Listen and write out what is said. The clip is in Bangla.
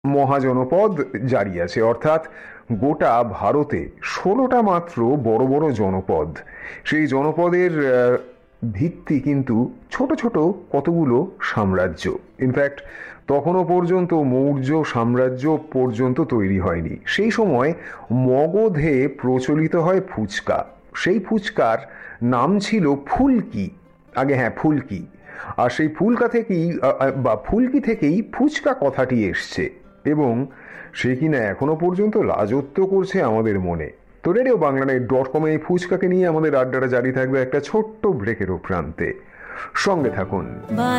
মহাজনপদ জারি আছে, অর্থাৎ গোটা ভারতে 16টা মাত্র বড় বড় জনপদ। সেই জনপদের ভিত্তি কিন্তু ছোট ছোট কতগুলো সাম্রাজ্য। ইনফ্যাক্ট তখনও পর্যন্ত মৌর্য সাম্রাজ্য পর্যন্ত তৈরি হয়নি। সেই সময় মগধে প্রচলিত হয় ফুচকা। সেই ফুচকার নাম ছিল ফুলকি। আগে হ্যাঁ, ফুলকি। আর সেই ফুলকি থেকেই ফুচকা কথাটি এসছে, এবং সে কিনা এখনো পর্যন্ত রাজত্ব করছে আমাদের মনে। তো রেডিও বাংলানেট.com এই ফুচকাকে নিয়ে আমাদের আড্ডাটা জারি থাকবে একটা ছোট্ট ব্রেকেরও প্রান্তে। সঙ্গে থাকুন।